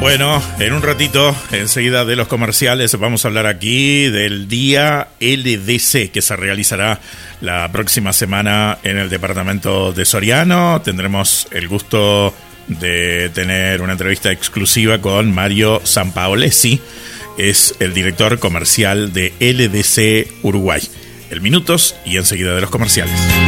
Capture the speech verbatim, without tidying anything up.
Bueno, en un ratito, enseguida de los comerciales, vamos a hablar aquí del día L D C que se realizará la próxima semana en el departamento de Soriano. Tendremos el gusto de tener una entrevista exclusiva con Mario Sampaolesi, es el director comercial de L D C Uruguay. El minutos y enseguida de los comerciales.